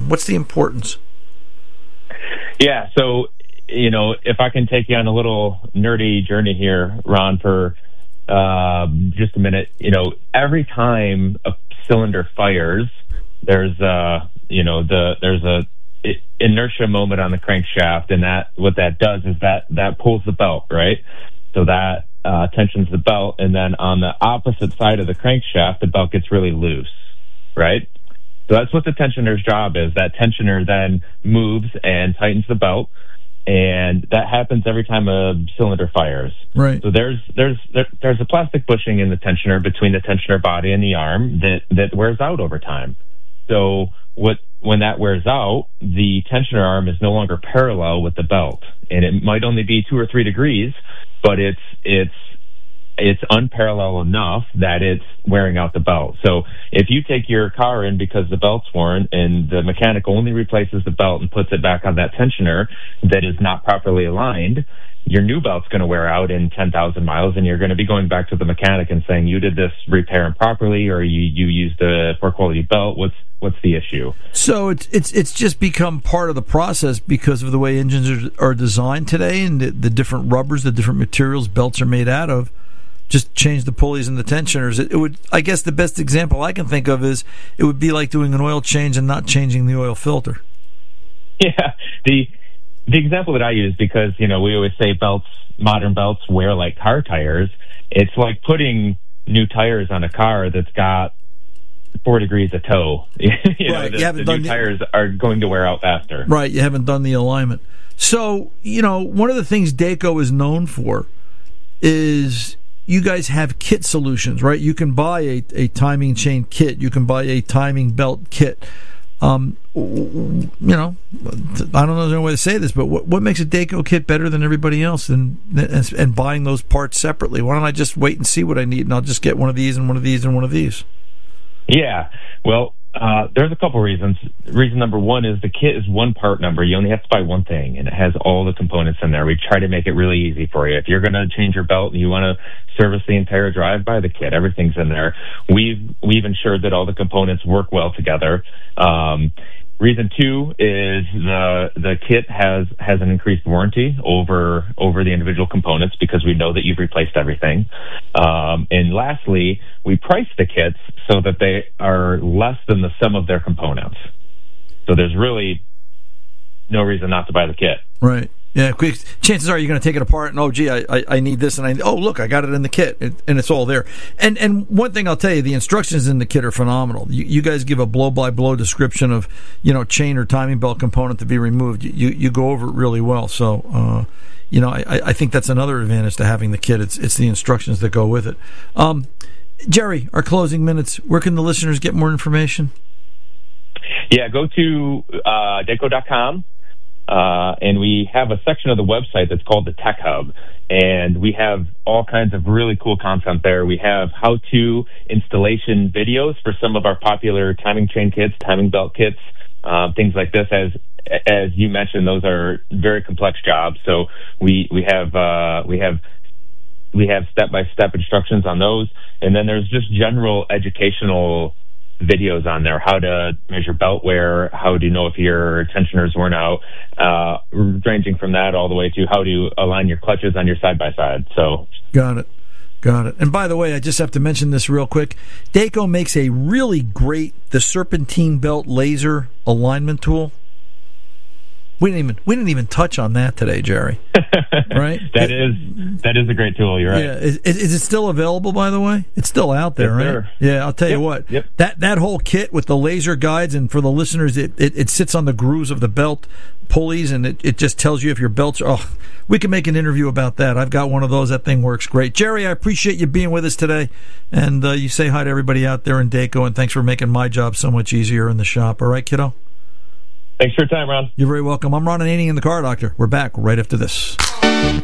them? What's the importance? Yeah, so, if I can take you on a little nerdy journey here, Ron, for just a minute, every time a cylinder fires, there's a inertia moment on the crankshaft, and what that does is that pulls the belt, right? So that tensions the belt, and then on the opposite side of the crankshaft, the belt gets really loose, right? So that's what the tensioner's job is. That tensioner then moves and tightens the belt, and that happens every time a cylinder fires. Right. So there's a plastic bushing in the tensioner between the tensioner body and the arm that wears out over time. So when that wears out, the tensioner arm is no longer parallel with the belt, and it might only be 2 or 3 degrees, but it's unparalleled enough that it's wearing out the belt. So if you take your car in because the belt's worn and the mechanic only replaces the belt and puts it back on that tensioner that is not properly aligned, your new belt's going to wear out in 10,000 miles, and you're going to be going back to the mechanic and saying, you did this repair improperly, or you used a poor quality belt. What's the issue? So it's just become part of the process because of the way engines are designed today, and the different rubbers, the different materials belts are made out of. Just change the pulleys and the tensioners. It would, I guess, the best example I can think of is it would be like doing an oil change and not changing the oil filter. Yeah, the example that I use, because we always say modern belts wear like car tires. It's like putting new tires on a car that's got 4 degrees of toe. Right. The new tires are going to wear out faster. Right. You haven't done the alignment. So one of the things Dayco is known for is you guys have kit solutions, right? You can buy a timing chain kit. You can buy a timing belt kit. I don't know the way to say this, but what makes a Dayco kit better than everybody else and buying those parts separately? Why don't I just wait and see what I need, and I'll just get one of these and one of these and one of these? Yeah, well, there's a couple reasons. Reason number one is the kit is one part number. You only have to buy one thing, and it has all the components in there. We try to make it really easy for you. If you're going to change your belt and you want to service the entire drive, buy the kit. Everything's in there. We've ensured that all the components work well together. Reason two is the kit has an increased warranty over the individual components because we know that you've replaced everything. And lastly, we price the kits so that they are less than the sum of their components. So there's really no reason not to buy the kit. Right. Yeah, quick. Chances are you're going to take it apart and, I need this, and look, I got it in the kit, and it's all there. And one thing I'll tell you, the instructions in the kit are phenomenal. You guys give a blow-by-blow description of, chain or timing belt component to be removed. You go over it really well. So, I think that's another advantage to having the kit. It's the instructions that go with it. Jerry, our closing minutes, where can the listeners get more information? Yeah, go to Dayco.com. And we have a section of the website that's called the Tech Hub, and we have all kinds of really cool content there. We have how-to installation videos for some of our popular timing chain kits, timing belt kits, things like this. As you mentioned, those are very complex jobs, so we have step-by-step instructions on those, and then there's just general educational videos on there, how to measure belt wear, how to know if your tensioner's worn out, ranging from that all the way to how to align your clutches on your side-by-side. So Got it. And by the way, I just have to mention this real quick. Dayco makes a really great, the Serpentine Belt Laser Alignment Tool. We didn't even touch on that today, Jerry. Right? That is a great tool. You're right. Yeah. Is it still available, by the way? It's still out there, yes, right? Sir. Yeah. I'll tell you what. Yep. That whole kit with the laser guides, and for the listeners, it sits on the grooves of the belt pulleys, and it just tells you if your belts are. Oh, we can make an interview about that. I've got one of those. That thing works great. Jerry, I appreciate you being with us today, and you say hi to everybody out there in Dayco, and thanks for making my job so much easier in the shop. All right, kiddo? Thanks for your time, Ron. You're very welcome. I'm Ron Ananian, the Car Doctor. We're back right after this.